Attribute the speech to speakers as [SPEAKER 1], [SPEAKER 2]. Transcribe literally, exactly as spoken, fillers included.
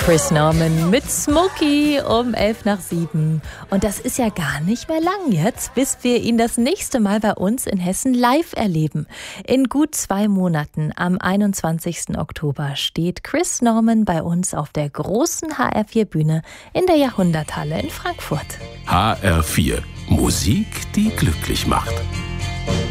[SPEAKER 1] Chris Norman mit Smokey um elf nach sieben. Und das ist ja gar nicht mehr lang jetzt, bis wir ihn das nächste Mal bei uns in Hessen live erleben. In gut zwei Monaten, am einundzwanzigsten Oktober, steht Chris Norman bei uns auf der großen H R vier Bühne in der Jahrhunderthalle in Frankfurt.
[SPEAKER 2] H R vier. Musik, die glücklich macht.